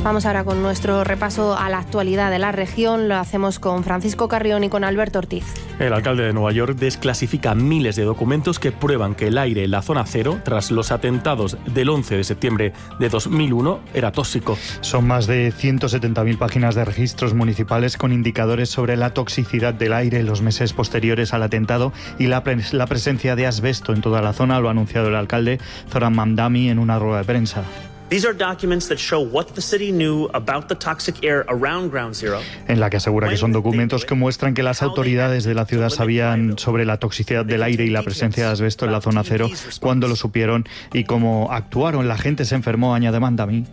Vamos ahora con nuestro repaso a la actualidad de la región. Lo hacemos con Francisco Carrión y con Alberto Ortiz. El alcalde de Nueva York desclasifica miles de documentos que prueban que el aire en la zona cero, tras los atentados del 11 de septiembre de 2001, era tóxico. Son más de 170.000 páginas de registros municipales con indicadores sobre la toxicidad del aire en los meses posteriores al atentado y la presencia de asbesto en toda la zona, lo ha anunciado el alcalde Zoran Mamdani en una rueda de prensa. En la que asegura que son documentos que muestran que las autoridades de la ciudad sabían sobre la toxicidad del aire y la presencia de asbesto en la zona cero, cuando lo supieron y cómo actuaron. La gente se enfermó, añade Mamdani.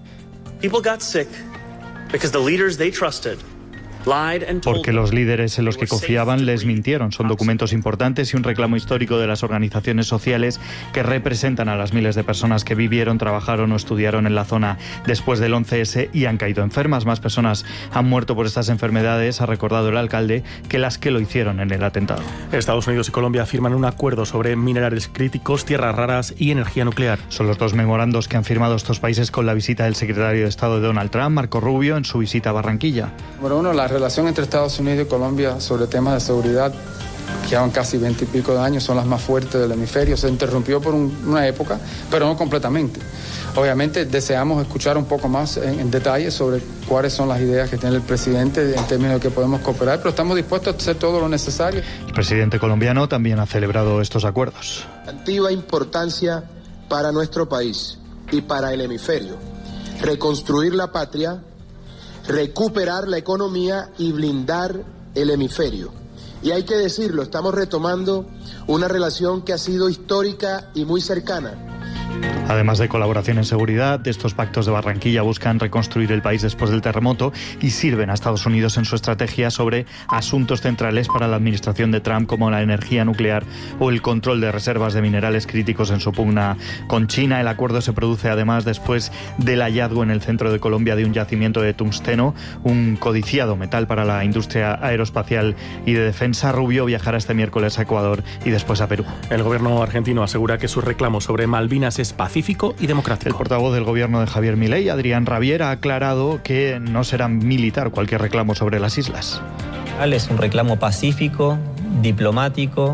Porque los líderes en los que confiaban les mintieron. Son documentos importantes y un reclamo histórico de las organizaciones sociales que representan a las miles de personas que vivieron, trabajaron o estudiaron en la zona después del 11S y han caído enfermas. Más personas han muerto por estas enfermedades, ha recordado el alcalde, que las que lo hicieron en el atentado. Estados Unidos y Colombia firman un acuerdo sobre minerales críticos, tierras raras y energía nuclear. Son los dos memorandos que han firmado estos países con la visita del secretario de Estado de Donald Trump, Marco Rubio, en su visita a Barranquilla. Número uno, la relación entre Estados Unidos y Colombia sobre temas de seguridad, que llevan casi 20 y pico de años, son las más fuertes del hemisferio. Se interrumpió por una época, pero no completamente. Obviamente deseamos escuchar un poco más en detalle sobre cuáles son las ideas que tiene el presidente en términos de que podemos cooperar, pero estamos dispuestos a hacer todo lo necesario. El presidente colombiano también ha celebrado estos acuerdos. Antigua importancia para nuestro país y para el hemisferio. Reconstruir la patria, recuperar la economía y blindar el hemisferio. Y hay que decirlo, estamos retomando una relación que ha sido histórica y muy cercana. Además de colaboración en seguridad, estos pactos de Barranquilla buscan reconstruir el país después del terremoto y sirven a Estados Unidos en su estrategia sobre asuntos centrales para la administración de Trump, como la energía nuclear o el control de reservas de minerales críticos en su pugna con China. El acuerdo se produce además después del hallazgo en el centro de Colombia de un yacimiento de tungsteno, un codiciado metal para la industria aeroespacial y de defensa. Rubio viajará este miércoles a Ecuador y después a Perú. El gobierno argentino asegura que su reclamo sobre Malvinas es pacífico y democrático. El portavoz del gobierno de Javier Milei, Adrián Rabier, ha aclarado que no será militar cualquier reclamo sobre las islas. Es un reclamo pacífico, diplomático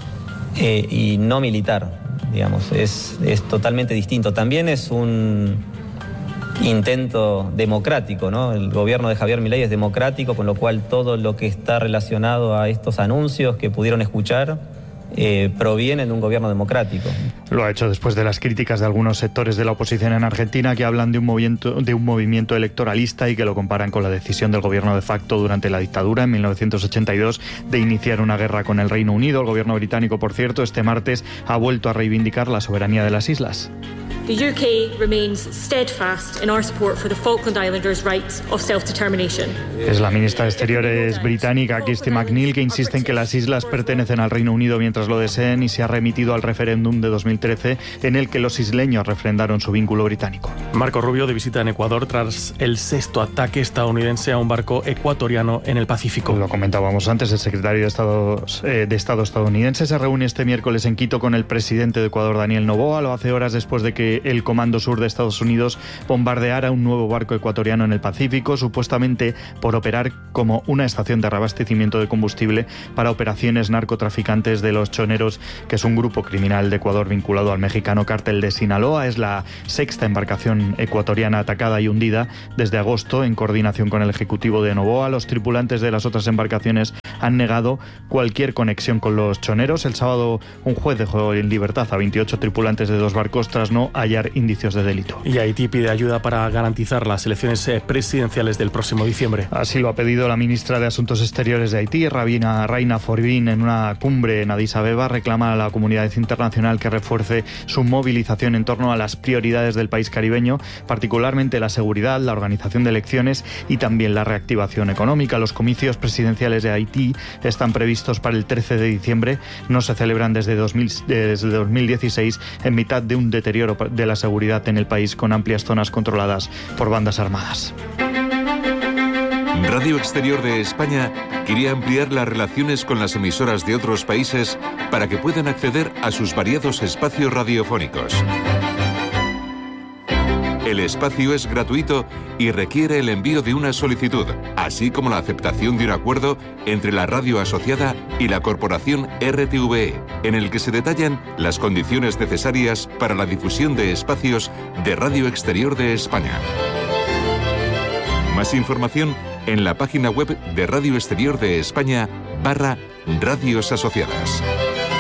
y no militar, digamos, es totalmente distinto. También es un intento democrático, ¿no? El gobierno de Javier Milei es democrático, con lo cual todo lo que está relacionado a estos anuncios que pudieron escuchar provienen de un gobierno democrático. Lo ha hecho después de las críticas de algunos sectores de la oposición en Argentina, que hablan de un movimiento electoralista y que lo comparan con la decisión del gobierno de facto durante la dictadura en 1982 de iniciar una guerra con el Reino Unido. El gobierno británico, por cierto, este martes ha vuelto a reivindicar la soberanía de las islas. The UK remains steadfast in our support for the Falkland Islanders' rights of self-determination. Es la ministra de Exteriores británica, Kirsty McNeil, que insiste en que las islas pertenecen al Reino Unido mientras lo deseen, y se ha remitido al referéndum de 2013 en el que los isleños refrendaron su vínculo británico. Marco Rubio de visita en Ecuador tras el sexto ataque estadounidense a un barco ecuatoriano en el Pacífico. Lo comentábamos antes, el secretario de Estado estadounidense se reúne este miércoles en Quito con el presidente de Ecuador, Daniel Noboa. Lo hace horas después de que el Comando Sur de Estados Unidos bombardeara un nuevo barco ecuatoriano en el Pacífico, supuestamente por operar como una estación de reabastecimiento de combustible para operaciones narcotraficantes de los choneros, que es un grupo criminal de Ecuador vinculado al mexicano cártel de Sinaloa. Es la sexta embarcación ecuatoriana atacada y hundida desde agosto, en coordinación con el ejecutivo de Noboa. Los tripulantes de las otras embarcaciones han negado cualquier conexión con los choneros. El sábado un juez dejó en libertad a 28 tripulantes de dos barcos tras no hallar indicios de delito. Y Haití pide ayuda para garantizar las elecciones presidenciales del próximo diciembre. Así lo ha pedido la ministra de Asuntos Exteriores de Haití, Raina Forbin, en una cumbre en Addis Abeba. Reclama a la comunidad internacional que refuerce su movilización en torno a las prioridades del país caribeño, particularmente la seguridad, la organización de elecciones y también la reactivación económica. Los comicios presidenciales de Haití están previstos para el 13 de diciembre. No se celebran desde 2016 en mitad de un deterioro de la seguridad en el país, con amplias zonas controladas por bandas armadas. Radio Exterior de España quería ampliar las relaciones con las emisoras de otros países para que puedan acceder a sus variados espacios radiofónicos. El espacio es gratuito y requiere el envío de una solicitud, así como la aceptación de un acuerdo entre la radio asociada y la corporación RTVE, en el que se detallan las condiciones necesarias para la difusión de espacios de Radio Exterior de España. Más información en la página web de Radio Exterior de España /Radios Asociadas.